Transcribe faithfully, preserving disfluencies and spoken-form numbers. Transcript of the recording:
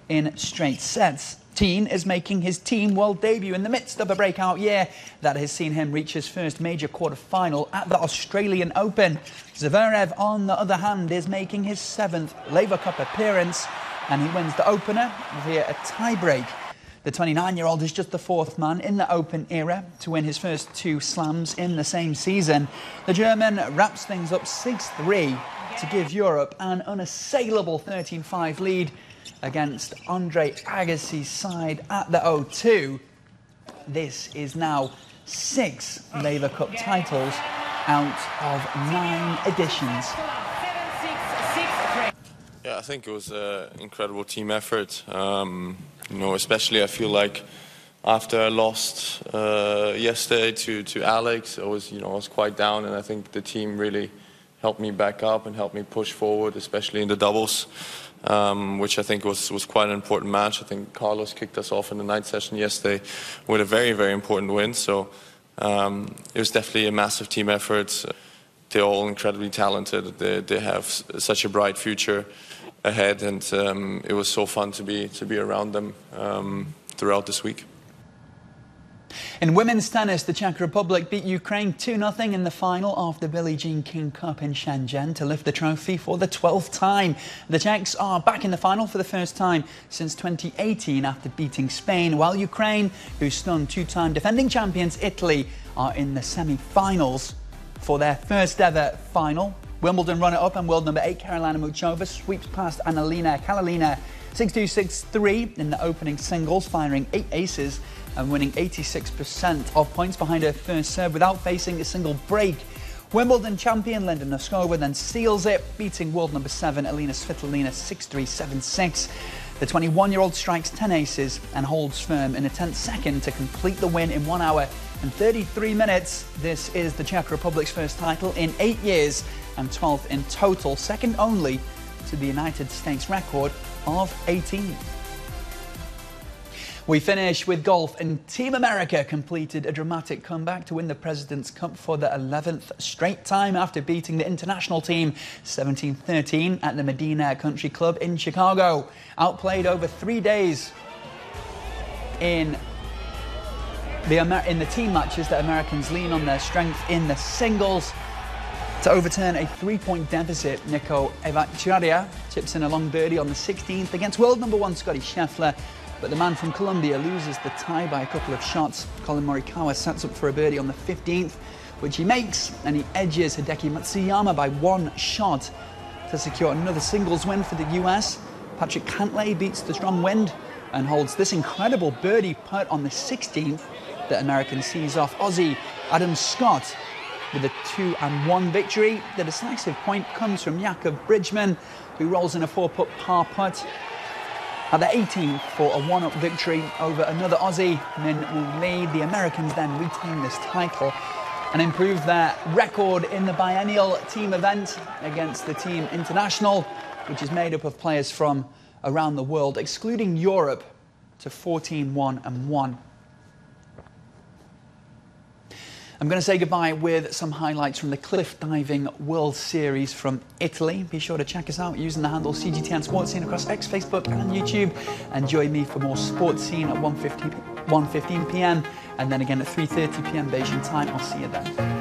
in straight sets. Thiem is making his team world debut in the midst of a breakout year that has seen him reach his first major quarter-final at the Australian Open. Zverev, on the other hand, is making his seventh Laver Cup appearance, and he wins the opener via a tie-break. The twenty-nine-year-old is just the fourth man in the Open era to win his first two slams in the same season. The German wraps things up six three to give Europe an unassailable thirteen five lead against Andre Agassi's side at the O two. This is now six Laver Cup titles out of nine editions. Yeah, I think it was an incredible team effort. Um, you know, especially I feel like after I lost uh, yesterday to, to Alex, I was, you know, I was quite down, and I think the team really helped me back up and helped me push forward, especially in the doubles, um, which I think was, was quite an important match. I think Carlos kicked us off in the night session yesterday with a very, very important win. So um, it was definitely a massive team effort. They're all incredibly talented. They, they have such a bright future ahead, and um, it was so fun to be to be around them um, throughout this week. In women's tennis, the Czech Republic beat Ukraine two nothing in the final of the Billie Jean King Cup in Shenzhen to lift the trophy for the twelfth time. The Czechs are back in the final for the first time since twenty eighteen after beating Spain, while Ukraine, who stunned two-time defending champions Italy, are in the semi-finals. For their first ever final, Wimbledon runner-up and world number eight Karolina Muchova sweeps past Annalena Kalinina six two, six three in the opening singles, firing eight aces and winning eighty-six percent of points behind her first serve without facing a single break. Wimbledon champion Linda Noskova then seals it, beating world number seven Elina Svitolina six three, seven six. The twenty-one-year-old strikes ten aces and holds firm in a tenth second to complete the win in one hour and thirty-three minutes. This is the Czech Republic's first title in eight years and twelfth in total, second only to the United States record of eighteen. We finish with golf, and Team America completed a dramatic comeback to win the President's Cup for the eleventh straight time after beating the international team seventeen thirteen at the Medina Country Club in Chicago. Outplayed over three days in the, Amer in the team matches, the Americans lean on their strength in the singles to overturn a three-point deficit. Nico Echevarria chips in a long birdie on the sixteenth against world number one Scottie Scheffler, but the man from Colombia loses the tie by a couple of shots. Colin Morikawa sets up for a birdie on the fifteenth, which he makes, and he edges Hideki Matsuyama by one shot to secure another singles win for the U S. Patrick Cantlay beats the strong wind and holds this incredible birdie putt on the sixteenth. The American sees off Aussie Adam Scott with a two and one victory. The decisive point comes from Jakob Bridgman, who rolls in a four-putt par putt at the eighteenth for a one-up victory over another Aussie, Min Woo Lee. The Americans then retain this title and improve their record in the biennial team event against the Team International, which is made up of players from around the world, excluding Europe, to fourteen, one and one. I'm going to say goodbye with some highlights from the Cliff Diving World Series from Italy. Be sure to check us out using the handle C G T N Sports Scene across X, Facebook and YouTube. And join me for more Sports Scene at one fifteen p m and then again at three thirty p m Beijing time. I'll see you then.